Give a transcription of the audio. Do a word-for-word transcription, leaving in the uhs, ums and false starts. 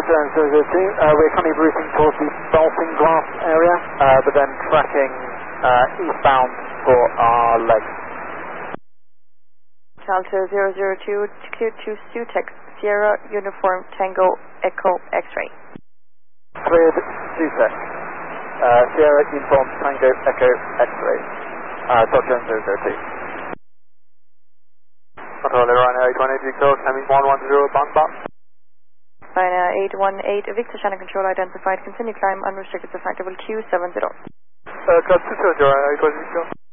Jones zero zero two, uh, we're currently routing towards the Dolphin Glass area, uh, but then tracking uh, eastbound for our legs. Delta zero zero two, clear to Sutex, Sierra, Uniform, Tango, Echo, X-ray. Cleared Sutex, uh, Sierra, Uniform, Tango, Echo, X-ray. Uh, Dot Jones zero zero two. Control Ryanair eight one eight Victor, coming one one zero, bound back. Ryanair eight one eight, Victor channel control identified, continue climb, unrestricted to flight level Q seven zero. Uh, Club two zero, Ryanair eight one eight Victor.